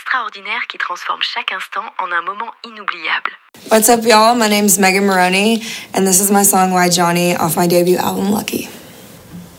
extraordinaire qui transforme chaque instant en un moment inoubliable. What's up, y'all? My name's Megan Maroney, and this is my song Why Johnny off my debut album Lucky.